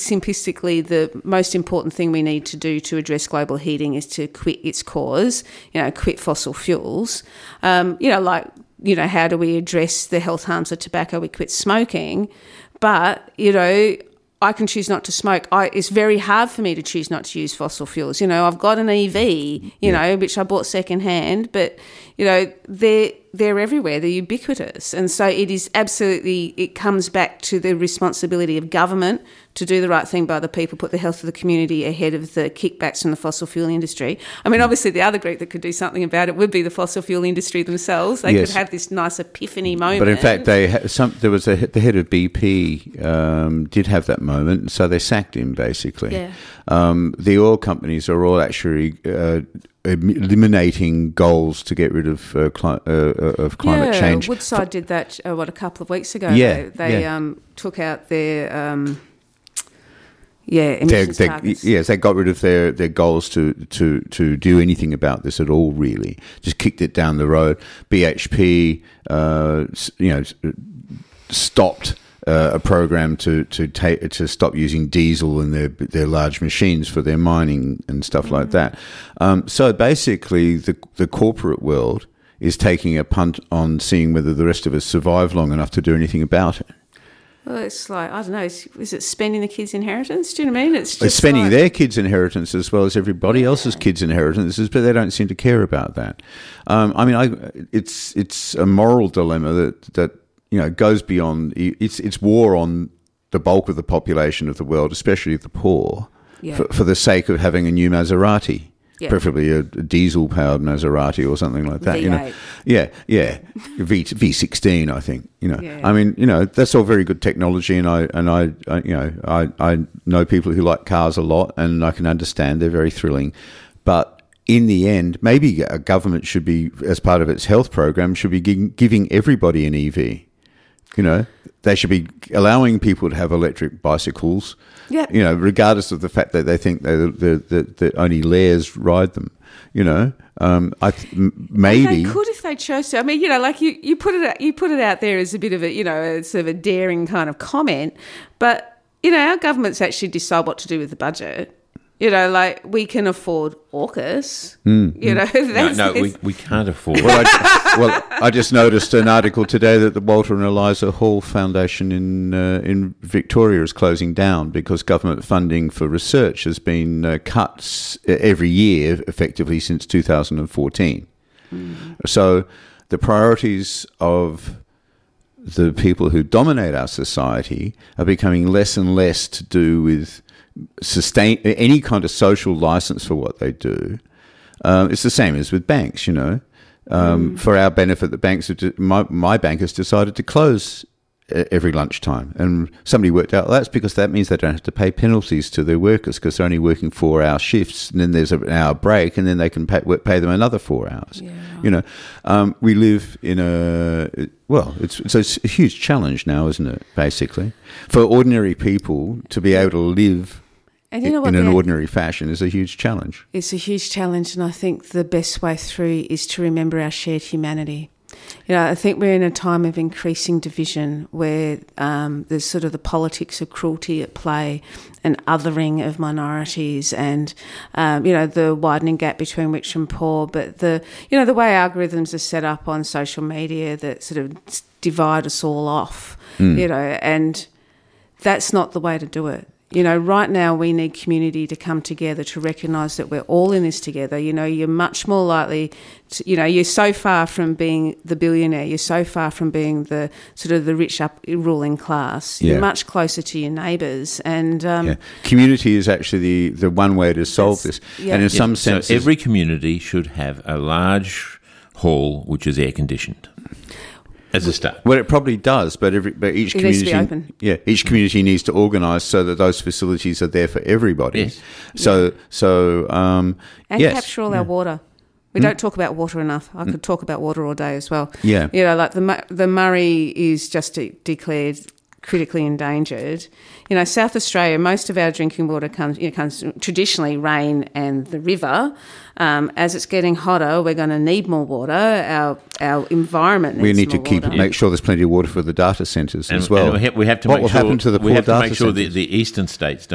simplistically, the most important thing we need to do to address global heating is to quit its cause, quit fossil fuels. How do we address the health harms of tobacco? We quit smoking. But, I can choose not to smoke. It's very hard for me to choose not to use fossil fuels. I've got an EV, which I bought secondhand, but, they're everywhere. They're ubiquitous. And so it comes back to the responsibility of government to do the right thing by the people, put the health of the community ahead of the kickbacks from the fossil fuel industry. I mean, obviously the other group that could do something about it would be the fossil fuel industry themselves. They could have this nice epiphany moment. But in fact, the head of BP did have that moment, so they sacked him basically. Yeah. The oil companies are all actually eliminating goals to get rid of climate change. Woodside did that a couple of weeks ago. Yeah, they took out their emissions targets. Yes, they got rid of their goals to do anything about this at all. Really, just kicked it down the road. BHP, stopped a program to stop using diesel in their large machines for their mining and stuff like that. So basically, the corporate world is taking a punt on seeing whether the rest of us survive long enough to do anything about it. Well, it's like, I don't know, is it spending the kids' inheritance? Do you know what I mean? It's spending their kids' inheritance as well as everybody else's kids' inheritances, but they don't seem to care about that. It's a moral dilemma that goes beyond. It's war on the bulk of the population of the world, especially the poor, for the sake of having a new Maserati. Yeah. Preferably a diesel-powered Maserati or something like that. V8. V16, I think. I mean, that's all very good technology, and I know people who like cars a lot, and I can understand they're very thrilling. But in the end, maybe a government should be, as part of its health program, should be giving everybody an EV. They should be allowing people to have electric bicycles, regardless of the fact that they think that only lares ride them. Maybe they could if they chose to. I mean, you put it out there as a bit of a sort of a daring kind of comment, but our governments actually decide what to do with the budget. We can afford AUKUS. We can't afford. I just noticed an article today that the Walter and Eliza Hall Foundation in Victoria is closing down because government funding for research has been cut every year, effectively since 2014. So the priorities of the people who dominate our society are becoming less and less to do with sustain any kind of social license for what they do. It's the same as with banks, For our benefit, the banks my bank has decided to close every lunchtime, and somebody worked out that's because that means they don't have to pay penalties to their workers because they're only working 4-hour shifts, and then there's an hour break, and then they can pay them another 4 hours. We live in it's a huge challenge now, isn't it? Basically, for ordinary people to be able to live in an ordinary fashion is a huge challenge. It's a huge challenge, and I think the best way through is to remember our shared humanity. I think we're in a time of increasing division where there's sort of the politics of cruelty at play and othering of minorities and, the widening gap between rich and poor. But the way algorithms are set up on social media that sort of divide us all off, and that's not the way to do it. Right now we need community to come together to recognise that we're all in this together. You're much more likely to, you're so far from being the billionaire, you're so far from being the sort of the rich ruling class. You're much closer to your neighbours. And community is actually the one way to solve this. Yeah. And in some sense, so every community should have a large hall which is air conditioned. As a start. Well, it probably does, but each community needs to be open. Each community needs to organise so that those facilities are there for everybody. Yes. Capture all our water. We don't talk about water enough. I could talk about water all day as well. Yeah. Like the Murray is just declared critically endangered. South Australia, most of our drinking water comes traditionally rain and the river. As it's getting hotter, we're going to need more water. Our environment needs more water. Make sure there's plenty of water for the data centres as well. And we have to what will happen to the poor data centres? We have to make sure the eastern states don't